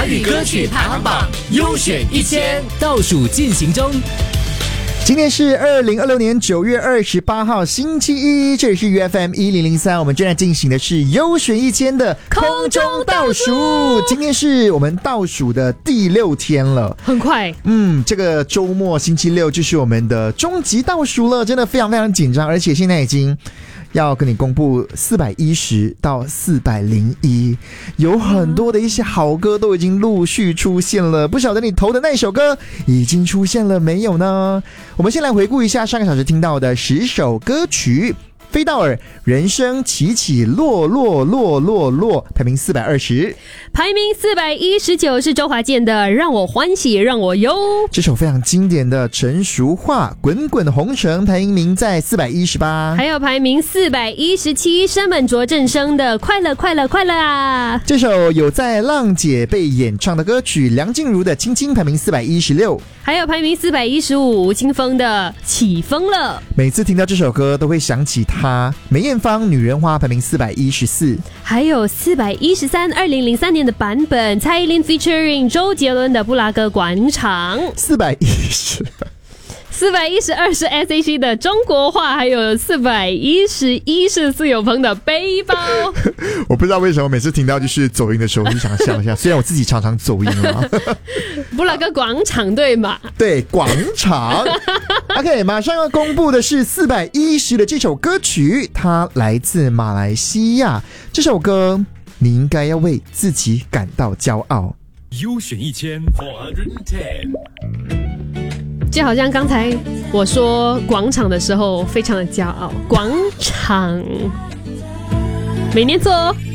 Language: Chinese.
语歌曲排行榜优选1000倒数进行中。 今天是2026年9月28号星期一，这里是 UFM1003，我们正在进行的是优选1000的空中倒数。今天是我们倒数的第6天了， 很快。 这个周末星期六就是我们的终极倒数了，真的非常非常紧张，而且现在已经要跟你公布410到401，有很多的一些好歌都已经陆续出现了，不晓得你投的那首歌已经出现了没有呢？我们先来回顾一下上个小时听到的10首歌曲。飞道尔人生起起落落落落落排名420， 排名419是周华健的让我欢喜让我忧， 这首非常经典的陈淑桦滚滚红尘排名在418， 还有排名417山本卓正生的快乐快乐快乐啊， 这首有在浪姐被演唱的歌曲梁静茹的青青排名416， 还有排名415吴青峰的起风了， 每次听到这首歌都会想起她。梅艳芳女人花排名414， 还有413 2003年的版本蔡依林 featuring 周杰伦的布拉格广场 412 是 S.H.E 的中国话，还有411是苏有朋的背包。 我不知道为什么每次听到就是走音的时候就想笑一下，虽然我自己常常走音了。 布拉格广场对吗？ 对，广场。OK， 马上要公布的是410的这首歌曲，它来自马来西亚。这首歌你应该要为自己感到骄傲。 优选1000410， 就好像刚才我说广场的时候非常的骄傲，广场没念错哦。